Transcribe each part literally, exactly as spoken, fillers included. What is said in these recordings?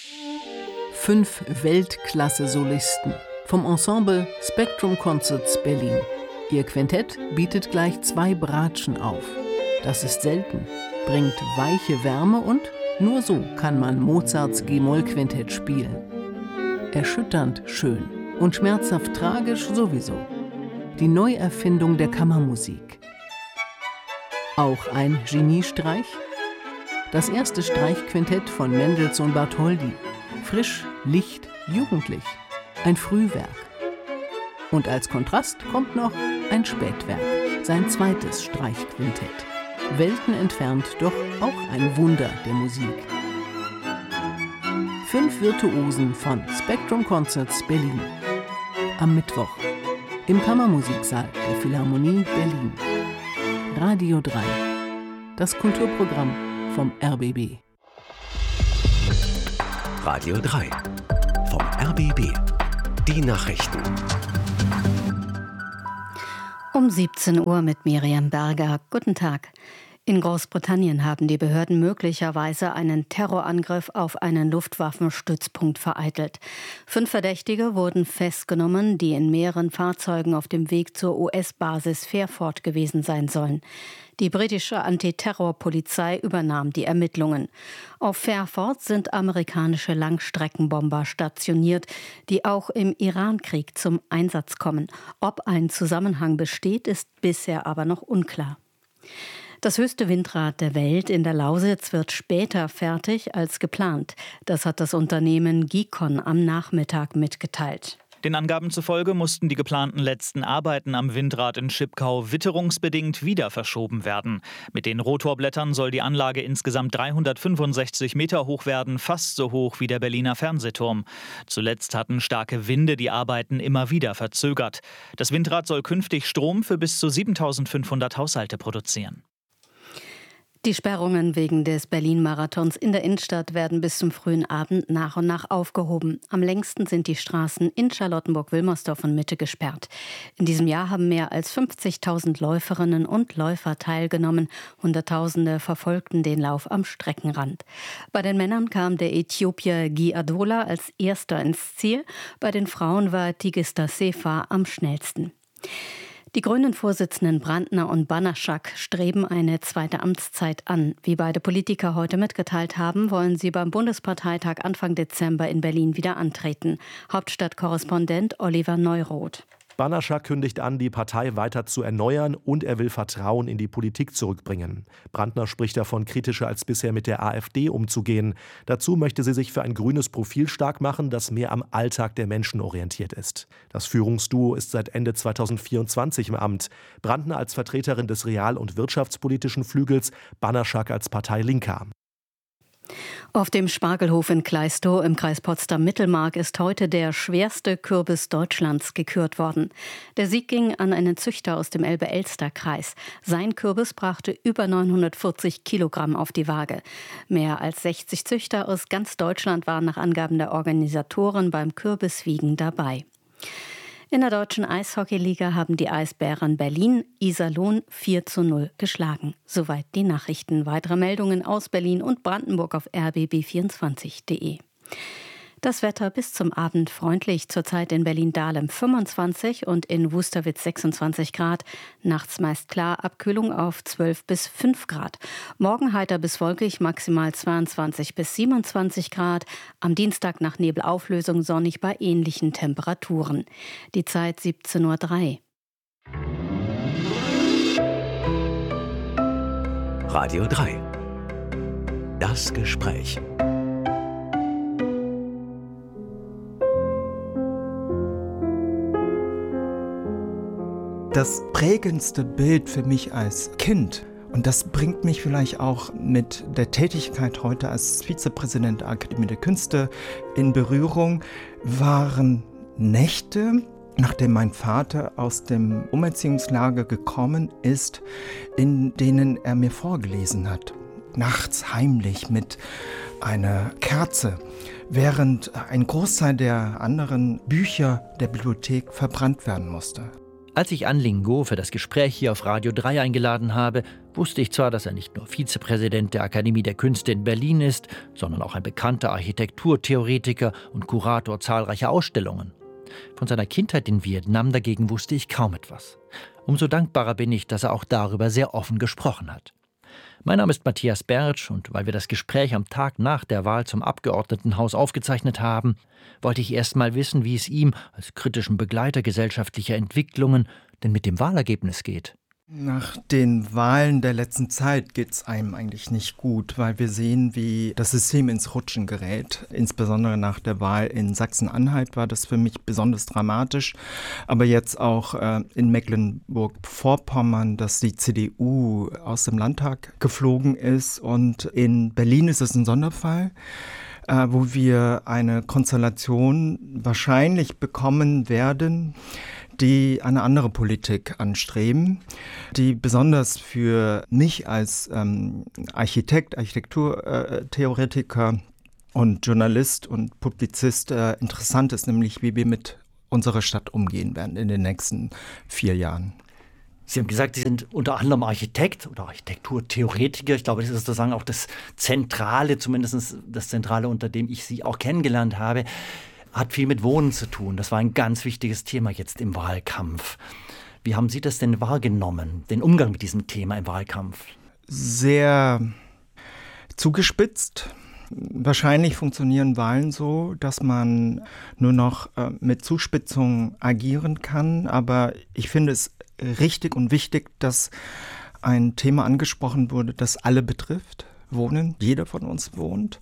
Fünf Weltklasse-Solisten vom Ensemble Spectrum Concerts Berlin. Ihr Quintett bietet gleich zwei Bratschen auf. Das ist selten, bringt weiche Wärme und nur so kann man Mozarts G-Moll-Quintett spielen. Erschütternd schön und schmerzhaft tragisch sowieso. Die Neuerfindung der Kammermusik. Auch ein Geniestreich? Das erste Streichquintett von Mendelssohn Bartholdy. Frisch, licht, jugendlich. Ein Frühwerk. Und als Kontrast kommt noch ein Spätwerk, sein zweites Streichquintett. Welten entfernt, doch auch ein Wunder der Musik. Fünf Virtuosen von Spectrum Concerts Berlin. Am Mittwoch im Kammermusiksaal der Philharmonie Berlin. Radio drei. Das Kulturprogramm vom R B B. Radio drei. Vom R B B. Die Nachrichten. Um siebzehn Uhr mit Miriam Berger. Guten Tag. In Großbritannien haben die Behörden möglicherweise einen Terrorangriff auf einen Luftwaffenstützpunkt vereitelt. Fünf Verdächtige wurden festgenommen, die in mehreren Fahrzeugen auf dem Weg zur U S-Basis Fairford gewesen sein sollen. Die britische Antiterrorpolizei übernahm die Ermittlungen. Auf Fairford sind amerikanische Langstreckenbomber stationiert, die auch im Irankrieg zum Einsatz kommen. Ob ein Zusammenhang besteht, ist bisher aber noch unklar. Das höchste Windrad der Welt in der Lausitz wird später fertig als geplant. Das hat das Unternehmen Gicon am Nachmittag mitgeteilt. Den Angaben zufolge mussten die geplanten letzten Arbeiten am Windrad in Schipkau witterungsbedingt wieder verschoben werden. Mit den Rotorblättern soll die Anlage insgesamt dreihundertfünfundsechzig Meter hoch werden, fast so hoch wie der Berliner Fernsehturm. Zuletzt hatten starke Winde die Arbeiten immer wieder verzögert. Das Windrad soll künftig Strom für bis zu siebentausendfünfhundert Haushalte produzieren. Die Sperrungen wegen des Berlin-Marathons in der Innenstadt werden bis zum frühen Abend nach und nach aufgehoben. Am längsten sind die Straßen in Charlottenburg-Wilmersdorf und Mitte gesperrt. In diesem Jahr haben mehr als fünfzigtausend Läuferinnen und Läufer teilgenommen. Hunderttausende verfolgten den Lauf am Streckenrand. Bei den Männern kam der Äthiopier Guy Adola als erster ins Ziel. Bei den Frauen war Tigista Sefa am schnellsten. Die Grünen-Vorsitzenden Brandner und Banaszak streben eine zweite Amtszeit an. Wie beide Politiker heute mitgeteilt haben, wollen sie beim Bundesparteitag Anfang Dezember in Berlin wieder antreten. Hauptstadtkorrespondent Oliver Neuroth. Banaszak kündigt an, die Partei weiter zu erneuern und er will Vertrauen in die Politik zurückbringen. Brandner spricht davon, kritischer als bisher mit der AfD umzugehen. Dazu möchte sie sich für ein grünes Profil stark machen, das mehr am Alltag der Menschen orientiert ist. Das Führungsduo ist seit Ende zweitausendvierundzwanzig im Amt. Brandner als Vertreterin des real- und wirtschaftspolitischen Flügels, Banaszak als Parteilinker. Auf dem Spargelhof in Kleistow im Kreis Potsdam-Mittelmark ist heute der schwerste Kürbis Deutschlands gekürt worden. Der Sieg ging an einen Züchter aus dem Elbe-Elster-Kreis. Sein Kürbis brachte über neunhundertvierzig Kilogramm auf die Waage. Mehr als sechzig Züchter aus ganz Deutschland waren nach Angaben der Organisatoren beim Kürbiswiegen dabei. In der deutschen Eishockeyliga haben die Eisbären Berlin Iserlohn vier zu null geschlagen. Soweit die Nachrichten. Weitere Meldungen aus Berlin und Brandenburg auf r b b vierundzwanzig punkt de. Das Wetter bis zum Abend freundlich, zurzeit in Berlin-Dahlem fünfundzwanzig und in Wusterwitz sechsundzwanzig Grad. Nachts meist klar, Abkühlung auf zwölf bis fünf Grad. Morgen heiter bis wolkig, maximal zweiundzwanzig bis siebenundzwanzig Grad. Am Dienstag nach Nebelauflösung sonnig bei ähnlichen Temperaturen. Die Zeit siebzehn Uhr drei. Radio drei. Das Gespräch. Das prägendste Bild für mich als Kind, und das bringt mich vielleicht auch mit der Tätigkeit heute als Vizepräsident der Akademie der Künste in Berührung, waren Nächte, nachdem mein Vater aus dem Umerziehungslager gekommen ist, in denen er mir vorgelesen hat. Nachts heimlich mit einer Kerze, während ein Großteil der anderen Bücher der Bibliothek verbrannt werden musste. Als ich Ann Lingot für das Gespräch hier auf Radio drei eingeladen habe, wusste ich zwar, dass er nicht nur Vizepräsident der Akademie der Künste in Berlin ist, sondern auch ein bekannter Architekturtheoretiker und Kurator zahlreicher Ausstellungen. Von seiner Kindheit in Vietnam dagegen wusste ich kaum etwas. Umso dankbarer bin ich, dass er auch darüber sehr offen gesprochen hat. Mein Name ist Matthias Bertsch und weil wir das Gespräch am Tag nach der Wahl zum Abgeordnetenhaus aufgezeichnet haben, wollte ich erst mal wissen, wie es ihm als kritischem Begleiter gesellschaftlicher Entwicklungen denn mit dem Wahlergebnis geht. Nach den Wahlen der letzten Zeit geht es einem eigentlich nicht gut, weil wir sehen, wie das System ins Rutschen gerät. Insbesondere nach der Wahl in Sachsen-Anhalt war das für mich besonders dramatisch. Aber jetzt auch äh, in Mecklenburg-Vorpommern, dass die C D U aus dem Landtag geflogen ist. Und in Berlin ist es ein Sonderfall, äh, wo wir eine Konstellation wahrscheinlich bekommen werden, die eine andere Politik anstreben, die besonders für mich als ähm, Architekt, Architekturtheoretiker und Journalist und Publizist äh, interessant ist, nämlich wie wir mit unserer Stadt umgehen werden in den nächsten vier Jahren. Sie haben gesagt, Sie sind unter anderem Architekt oder Architekturtheoretiker. Ich glaube, das ist sozusagen auch das Zentrale, zumindest das Zentrale, unter dem ich Sie auch kennengelernt habe. Hat viel mit Wohnen zu tun. Das war ein ganz wichtiges Thema jetzt im Wahlkampf. Wie haben Sie das denn wahrgenommen, den Umgang mit diesem Thema im Wahlkampf? Sehr zugespitzt. Wahrscheinlich funktionieren Wahlen so, dass man nur noch äh, mit Zuspitzung agieren kann. Aber ich finde es richtig und wichtig, dass ein Thema angesprochen wurde, das alle betrifft. Wohnen, jeder von uns wohnt.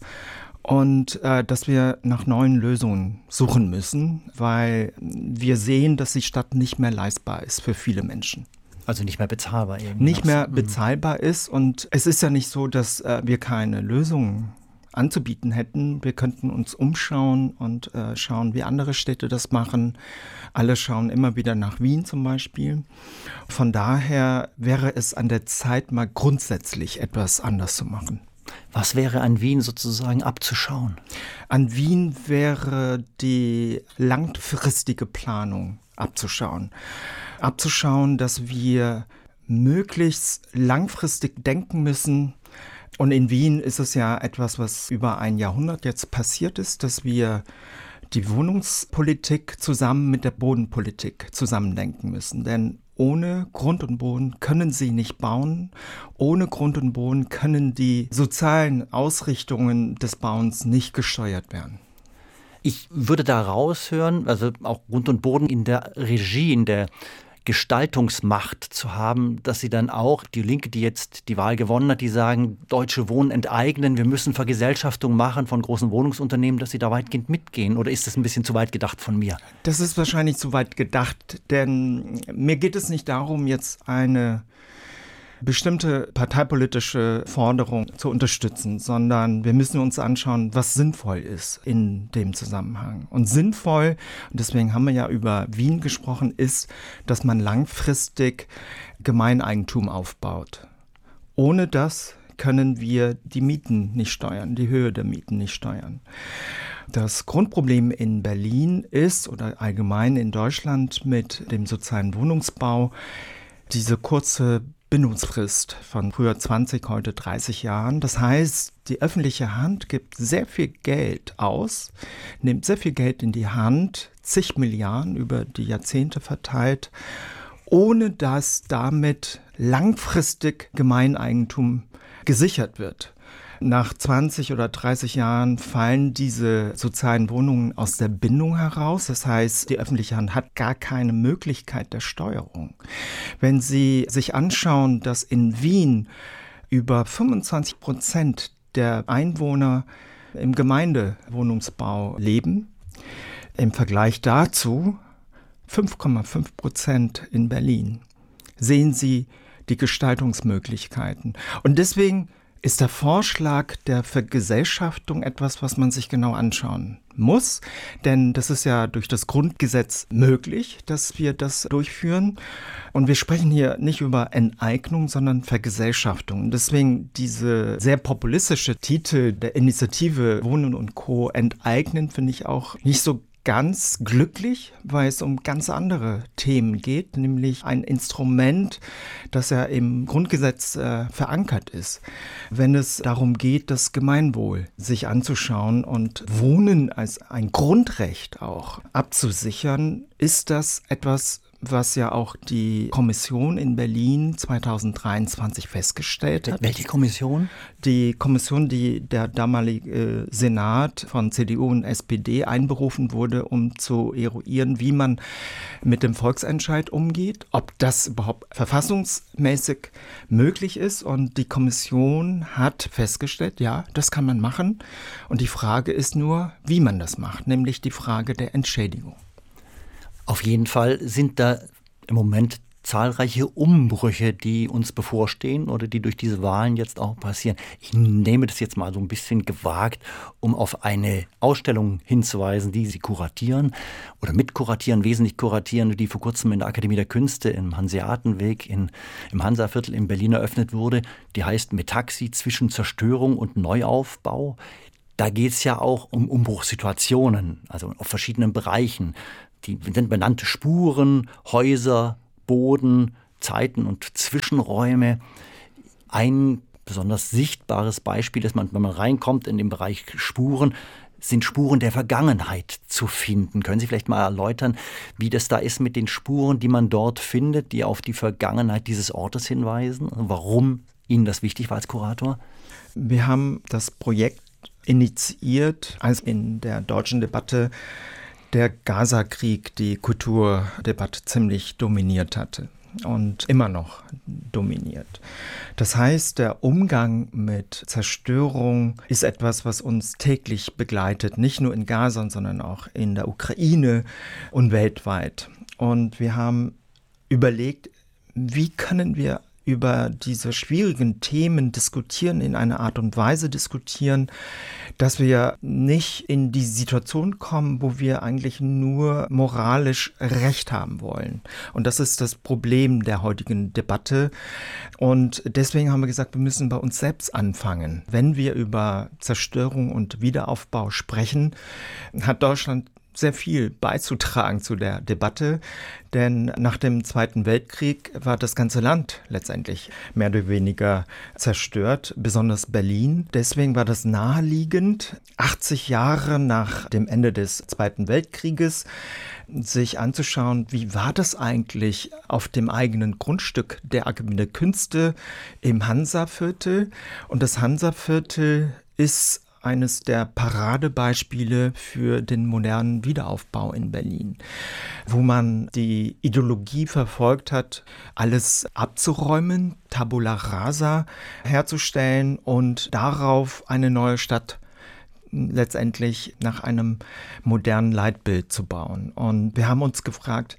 Und äh, dass wir nach neuen Lösungen suchen müssen, weil wir sehen, dass die Stadt nicht mehr leistbar ist für viele Menschen. Also nicht mehr bezahlbar irgendwie. Nicht mehr bezahlbar ist. Und es ist ja nicht so, dass äh, wir keine Lösungen anzubieten hätten. Wir könnten uns umschauen und äh, schauen, wie andere Städte das machen. Alle schauen immer wieder nach Wien zum Beispiel. Von daher wäre es an der Zeit, mal grundsätzlich etwas anders zu machen. Was wäre an Wien sozusagen abzuschauen? An Wien wäre die langfristige Planung abzuschauen. Abzuschauen, dass wir möglichst langfristig denken müssen. Und in Wien ist es ja etwas, was über ein Jahrhundert jetzt passiert ist, dass wir die Wohnungspolitik zusammen mit der Bodenpolitik zusammendenken müssen. Denn ohne Grund und Boden können sie nicht bauen. Ohne Grund und Boden können die sozialen Ausrichtungen des Bauens nicht gesteuert werden. Ich würde da raushören, also auch Grund und Boden in der Regie, in der Gestaltungsmacht zu haben, dass sie dann auch, die Linke, die jetzt die Wahl gewonnen hat, die sagen, Deutsche Wohnen enteignen, wir müssen Vergesellschaftung machen von großen Wohnungsunternehmen, dass sie da weitgehend mitgehen? Oder ist das ein bisschen zu weit gedacht von mir? Das ist wahrscheinlich zu weit gedacht, denn mir geht es nicht darum, jetzt eine bestimmte parteipolitische Forderung zu unterstützen, sondern wir müssen uns anschauen, was sinnvoll ist in dem Zusammenhang. Und sinnvoll, und deswegen haben wir ja über Wien gesprochen, ist, dass man langfristig Gemeineigentum aufbaut. Ohne das können wir die Mieten nicht steuern, die Höhe der Mieten nicht steuern. Das Grundproblem in Berlin ist, oder allgemein in Deutschland mit dem sozialen Wohnungsbau, diese kurze Bindungsfrist von früher zwanzig, heute dreißig Jahren. Das heißt, die öffentliche Hand gibt sehr viel Geld aus, nimmt sehr viel Geld in die Hand, zig Milliarden über die Jahrzehnte verteilt, ohne dass damit langfristig Gemeineigentum gesichert wird. Nach zwanzig oder dreißig Jahren fallen diese sozialen Wohnungen aus der Bindung heraus. Das heißt, die öffentliche Hand hat gar keine Möglichkeit der Steuerung. Wenn Sie sich anschauen, dass in Wien über fünfundzwanzig Prozent der Einwohner im Gemeindewohnungsbau leben, im Vergleich dazu fünf Komma fünf Prozent in Berlin, sehen Sie die Gestaltungsmöglichkeiten. Und deswegen ist der Vorschlag der Vergesellschaftung etwas, was man sich genau anschauen muss. Denn das ist ja durch das Grundgesetz möglich, dass wir das durchführen. Und wir sprechen hier nicht über Enteignung, sondern Vergesellschaftung. Deswegen diese sehr populistische Titel der Initiative Wohnen und Co. enteignen, finde ich auch nicht so ganz glücklich, weil es um ganz andere Themen geht, nämlich ein Instrument, das ja im Grundgesetz äh, verankert ist. Wenn es darum geht, das Gemeinwohl sich anzuschauen und Wohnen als ein Grundrecht auch abzusichern, ist das etwas, was ja auch die Kommission in Berlin zweitausenddreiundzwanzig festgestellt hat. Welche Kommission? Die Kommission, die der damalige Senat von C D U und S P D einberufen wurde, um zu eruieren, wie man mit dem Volksentscheid umgeht, ob das überhaupt verfassungsmäßig möglich ist. Und die Kommission hat festgestellt, ja, das kann man machen. Und die Frage ist nur, wie man das macht, nämlich die Frage der Entschädigung. Auf jeden Fall sind da im Moment zahlreiche Umbrüche, die uns bevorstehen oder die durch diese Wahlen jetzt auch passieren. Ich nehme das jetzt mal so ein bisschen gewagt, um auf eine Ausstellung hinzuweisen, die Sie kuratieren oder mitkuratieren, wesentlich kuratieren, die vor kurzem in der Akademie der Künste im Hanseatenweg in, im Hansaviertel in Berlin eröffnet wurde. Die heißt Metaxi zwischen Zerstörung und Neuaufbau. Da geht es ja auch um Umbruchssituationen, also auf verschiedenen Bereichen. Die sind benannte Spuren, Häuser, Boden, Zeiten und Zwischenräume. Ein besonders sichtbares Beispiel ist, wenn man reinkommt in den Bereich Spuren, sind Spuren der Vergangenheit zu finden. Können Sie vielleicht mal erläutern, wie das da ist mit den Spuren, die man dort findet, die auf die Vergangenheit dieses Ortes hinweisen? Warum Ihnen das wichtig war als Kurator? Wir haben das Projekt initiiert, als in der deutschen Debatte der Gaza-Krieg die Kulturdebatte ziemlich dominiert hatte und immer noch dominiert. Das heißt, der Umgang mit Zerstörung ist etwas, was uns täglich begleitet, nicht nur in Gaza, sondern auch in der Ukraine und weltweit. Und wir haben überlegt, wie können wir über diese schwierigen Themen diskutieren, in einer Art und Weise diskutieren, dass wir nicht in die Situation kommen, wo wir eigentlich nur moralisch Recht haben wollen. Und das ist das Problem der heutigen Debatte. Und deswegen haben wir gesagt, wir müssen bei uns selbst anfangen. Wenn wir über Zerstörung und Wiederaufbau sprechen, hat Deutschland sehr viel beizutragen zu der Debatte, denn nach dem Zweiten Weltkrieg war das ganze Land letztendlich mehr oder weniger zerstört, besonders Berlin. Deswegen war das naheliegend, achtzig Jahre nach dem Ende des Zweiten Weltkrieges sich anzuschauen, wie war das eigentlich auf dem eigenen Grundstück der Akademie der Künste im Hansaviertel. Und das Hansaviertel ist eines der Paradebeispiele für den modernen Wiederaufbau in Berlin, wo man die Ideologie verfolgt hat, alles abzuräumen, Tabula rasa herzustellen und darauf eine neue Stadt letztendlich nach einem modernen Leitbild zu bauen. Und wir haben uns gefragt,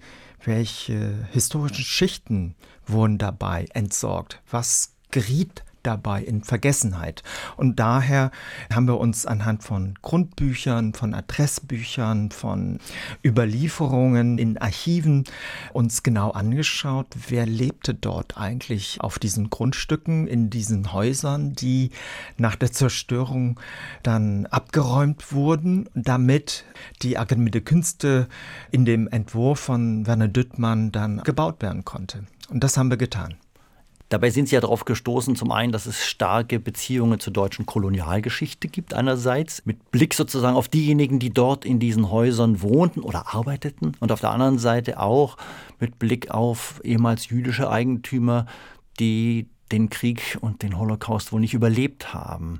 welche historischen Schichten wurden dabei entsorgt? Was geriet dabei in Vergessenheit? Und daher haben wir uns anhand von Grundbüchern, von Adressbüchern, von Überlieferungen in Archiven uns genau angeschaut, wer lebte dort eigentlich auf diesen Grundstücken, in diesen Häusern, die nach der Zerstörung dann abgeräumt wurden, damit die Akademie der Künste in dem Entwurf von Werner Düttmann dann gebaut werden konnte. Und das haben wir getan. Dabei sind Sie ja darauf gestoßen, zum einen, dass es starke Beziehungen zur deutschen Kolonialgeschichte gibt einerseits, mit Blick sozusagen auf diejenigen, die dort in diesen Häusern wohnten oder arbeiteten, und auf der anderen Seite auch mit Blick auf ehemals jüdische Eigentümer, die den Krieg und den Holocaust wohl nicht überlebt haben.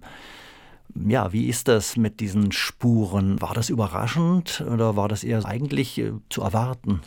Ja, wie ist das mit diesen Spuren? War das überraschend oder war das eher eigentlich äh, zu erwarten?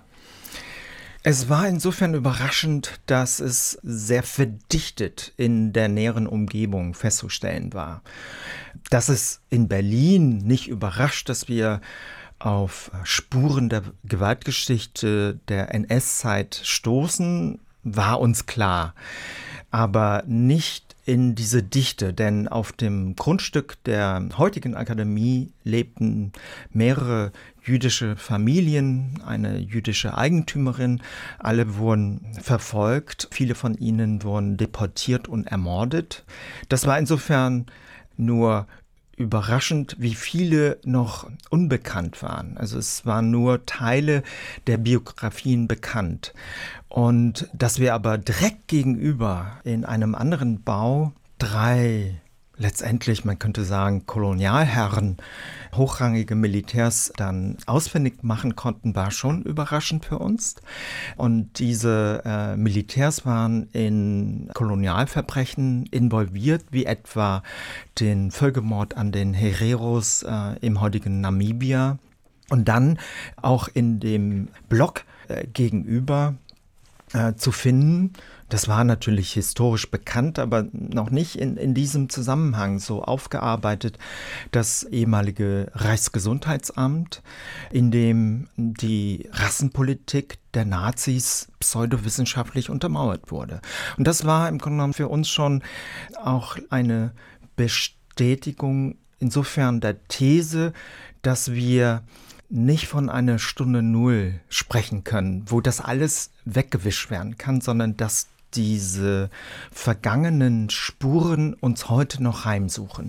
Es war insofern überraschend, dass es sehr verdichtet in der näheren Umgebung festzustellen war. Dass es in Berlin nicht überrascht, dass wir auf Spuren der Gewaltgeschichte der N S-Zeit stoßen, war uns klar. Aber nicht in diese Dichte, denn auf dem Grundstück der heutigen Akademie lebten mehrere jüdische Familien, eine jüdische Eigentümerin. Alle wurden verfolgt, viele von ihnen wurden deportiert und ermordet. Das war insofern nur überraschend, wie viele noch unbekannt waren. Also es waren nur Teile der Biografien bekannt. Und dass wir aber direkt gegenüber in einem anderen Bau drei letztendlich, man könnte sagen, Kolonialherren, hochrangige Militärs dann ausfindig machen konnten, war schon überraschend für uns. Und diese äh, Militärs waren in Kolonialverbrechen involviert, wie etwa den Völkermord an den Hereros äh, im heutigen Namibia. Und dann auch in dem Block äh, gegenüber äh, zu finden. Das war natürlich historisch bekannt, aber noch nicht in, in diesem Zusammenhang so aufgearbeitet. Das ehemalige Reichsgesundheitsamt, in dem die Rassenpolitik der Nazis pseudowissenschaftlich untermauert wurde. Und das war im Grunde genommen für uns schon auch eine Bestätigung insofern der These, dass wir nicht von einer Stunde Null sprechen können, wo das alles weggewischt werden kann, sondern dass diese vergangenen Spuren uns heute noch heimsuchen.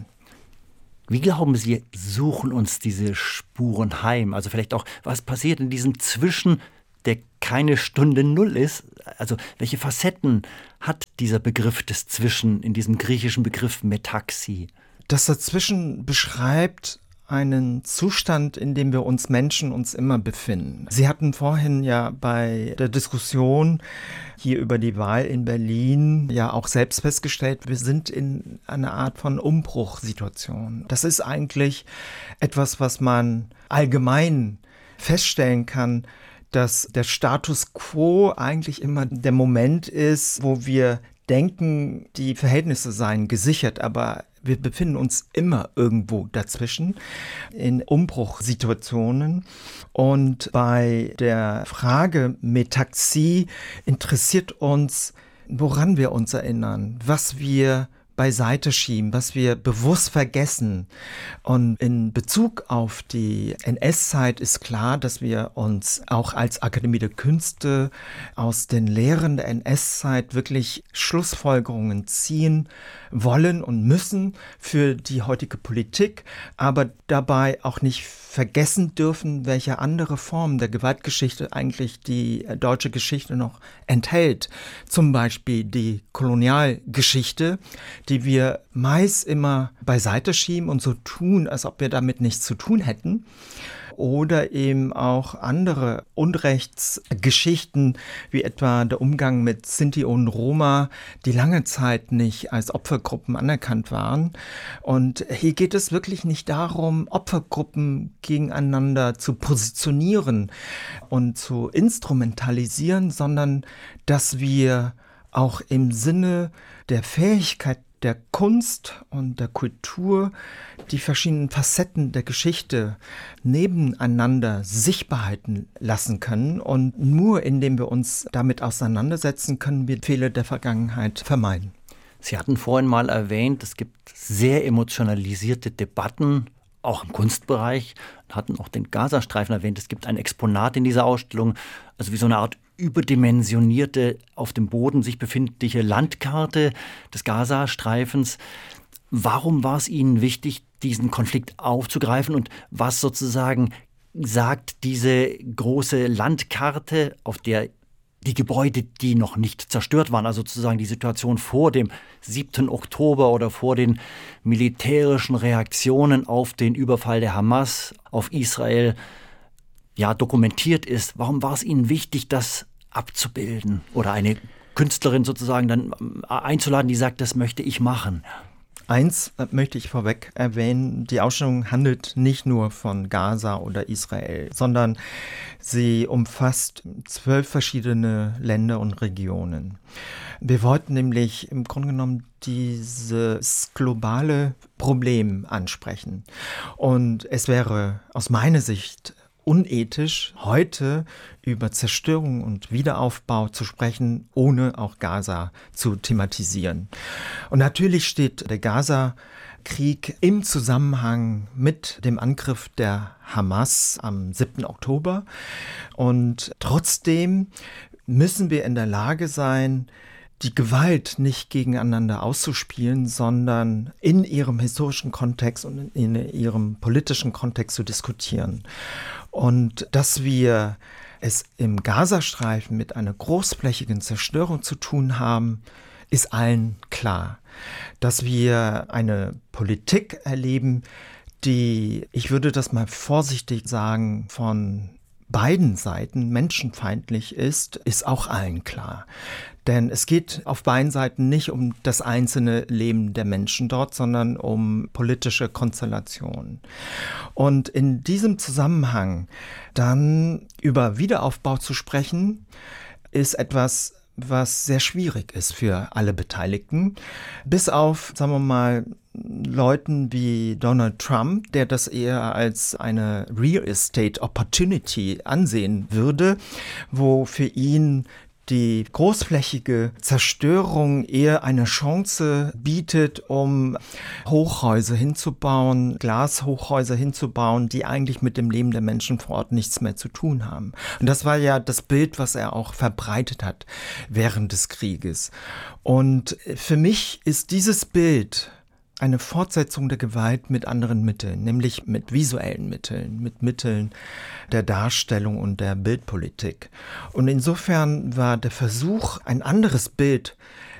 Wie glauben Sie, suchen uns diese Spuren heim? Also vielleicht auch, was passiert in diesem Zwischen, der keine Stunde Null ist? Also welche Facetten hat dieser Begriff des Zwischen in diesem griechischen Begriff Metaxi? Das Dazwischen beschreibt einen Zustand, in dem wir uns Menschen uns immer befinden. Sie hatten vorhin ja bei der Diskussion hier über die Wahl in Berlin ja auch selbst festgestellt, wir sind in einer Art von Umbruchssituation. Das ist eigentlich etwas, was man allgemein feststellen kann, dass der Status quo eigentlich immer der Moment ist, wo wir denken, die Verhältnisse seien gesichert, aber wir befinden uns immer irgendwo dazwischen in Umbruchssituationen. Und bei der Frage Metaxie interessiert uns, woran wir uns erinnern, was wir beiseite schieben, was wir bewusst vergessen. Und in Bezug auf die N S-Zeit ist klar, dass wir uns auch als Akademie der Künste aus den Lehren der N S-Zeit wirklich Schlussfolgerungen ziehen wollen und müssen für die heutige Politik, aber dabei auch nicht vergessen dürfen, welche andere Formen der Gewaltgeschichte eigentlich die deutsche Geschichte noch enthält. Zum Beispiel die Kolonialgeschichte, die wir meist immer beiseite schieben und so tun, als ob wir damit nichts zu tun hätten. Oder eben auch andere Unrechtsgeschichten, wie etwa der Umgang mit Sinti und Roma, die lange Zeit nicht als Opfergruppen anerkannt waren. Und hier geht es wirklich nicht darum, Opfergruppen gegeneinander zu positionieren und zu instrumentalisieren, sondern dass wir auch im Sinne der Fähigkeit der Kunst und der Kultur die verschiedenen Facetten der Geschichte nebeneinander sichtbar halten lassen können. Und nur indem wir uns damit auseinandersetzen, können wir Fehler der Vergangenheit vermeiden. Sie hatten vorhin mal erwähnt, es gibt sehr emotionalisierte Debatten, auch im Kunstbereich, hatten auch den Gazastreifen erwähnt. Es gibt ein Exponat in dieser Ausstellung, also wie so eine Art überdimensionierte, auf dem Boden sich befindliche Landkarte des Gazastreifens. Warum war es Ihnen wichtig, diesen Konflikt aufzugreifen und was sozusagen sagt diese große Landkarte, auf der die Gebäude, die noch nicht zerstört waren, also sozusagen die Situation vor dem siebten Oktober oder vor den militärischen Reaktionen auf den Überfall der Hamas auf Israel, ja, dokumentiert ist. Warum war es Ihnen wichtig, das abzubilden oder eine Künstlerin sozusagen dann einzuladen, die sagt, das möchte ich machen? Eins möchte ich vorweg erwähnen, die Ausstellung handelt nicht nur von Gaza oder Israel, sondern sie umfasst zwölf verschiedene Länder und Regionen. Wir wollten nämlich im Grunde genommen dieses globale Problem ansprechen. Und es wäre aus meiner Sicht unethisch, heute über Zerstörung und Wiederaufbau zu sprechen, ohne auch Gaza zu thematisieren. Und natürlich steht der Gaza-Krieg im Zusammenhang mit dem Angriff der Hamas am siebten Oktober. Und trotzdem müssen wir in der Lage sein, die Gewalt nicht gegeneinander auszuspielen, sondern in ihrem historischen Kontext und in ihrem politischen Kontext zu diskutieren. Und dass wir es im Gazastreifen mit einer großflächigen Zerstörung zu tun haben, ist allen klar. Dass wir eine Politik erleben, die, ich würde das mal vorsichtig sagen, von beiden Seiten menschenfeindlich ist, ist auch allen klar. Denn es geht auf beiden Seiten nicht um das einzelne Leben der Menschen dort, sondern um politische Konstellationen. Und in diesem Zusammenhang dann über Wiederaufbau zu sprechen, ist etwas, was sehr schwierig ist für alle Beteiligten. Bis auf, sagen wir mal, Leuten wie Donald Trump, der das eher als eine Real Estate Opportunity ansehen würde, wo für ihn die großflächige Zerstörung eher eine Chance bietet, um Hochhäuser hinzubauen, Glashochhäuser hinzubauen, die eigentlich mit dem Leben der Menschen vor Ort nichts mehr zu tun haben. Und das war ja das Bild, was er auch verbreitet hat während des Krieges. Und für mich ist dieses Bild eine Fortsetzung der Gewalt mit anderen Mitteln, nämlich mit visuellen Mitteln, mit Mitteln der Darstellung und der Bildpolitik. Und insofern war der Versuch, ein anderes Bild